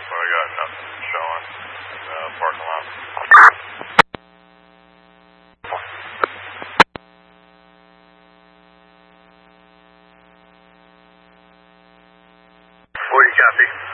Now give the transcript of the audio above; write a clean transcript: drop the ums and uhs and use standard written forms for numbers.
so I got nothing showing in the parking lot. 40 copy.